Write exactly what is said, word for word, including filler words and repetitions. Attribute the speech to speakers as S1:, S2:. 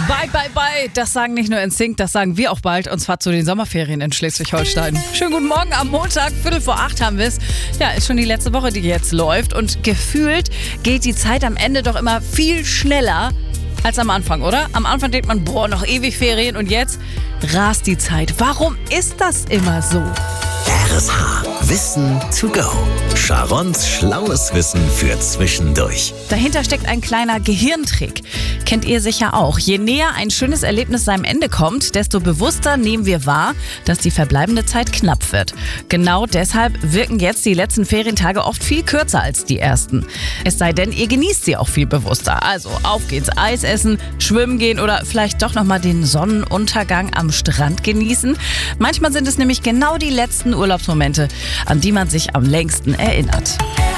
S1: Bye, bye, bye. Das sagen nicht nur N Sync, das sagen wir auch bald. Und zwar zu den Sommerferien in Schleswig-Holstein. Schönen guten Morgen am Montag, Viertel vor acht haben wir es. Ja, ist schon die letzte Woche, die jetzt läuft. Und gefühlt geht die Zeit am Ende doch immer viel schneller als am Anfang, oder? Am Anfang denkt man, boah, noch ewig Ferien. Und jetzt rast die Zeit. Warum ist das immer so?
S2: R S H. Wissen to go. Sharons schlaues Wissen für zwischendurch.
S1: Dahinter steckt ein kleiner Gehirntrick. Kennt ihr sicher auch. Je näher ein schönes Erlebnis seinem Ende kommt, desto bewusster nehmen wir wahr, dass die verbleibende Zeit knapp wird. Genau deshalb wirken jetzt die letzten Ferientage oft viel kürzer als die ersten. Es sei denn, ihr genießt sie auch viel bewusster. Also auf geht's, Eis essen, schwimmen gehen oder vielleicht doch nochmal den Sonnenuntergang am Strand genießen. Manchmal sind es nämlich genau die letzten Urlaubsmomente, an die man sich am längsten erinnert.